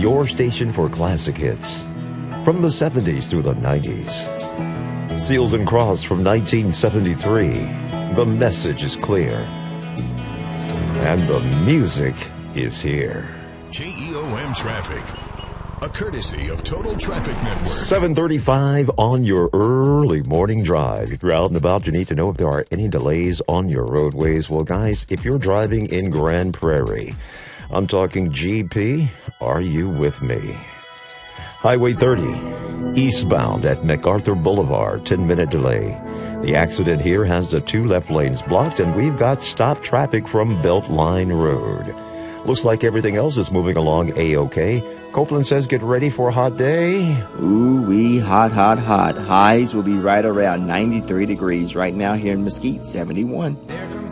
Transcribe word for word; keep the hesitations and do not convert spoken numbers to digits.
your station for classic hits from the seventies through the nineties. Seals and Cross from nineteen seventy-three. The message is clear. And the music is here. K E O M Traffic, a courtesy of Total Traffic Network. seven thirty-five on your early morning drive. If you're out and about, you need to know if there are any delays on your roadways. Well, guys, if you're driving in Grand Prairie, I'm talking G P, are you with me? Highway thirty, eastbound at MacArthur Boulevard, ten-minute delay. The accident here has the two left lanes blocked, and we've got stop traffic from Beltline Road. Looks like everything else is moving along A-OK. Copeland says get ready for a hot day. Ooh-wee, hot, hot, hot. Highs will be right around ninety-three degrees right now here in Mesquite, seventy-one.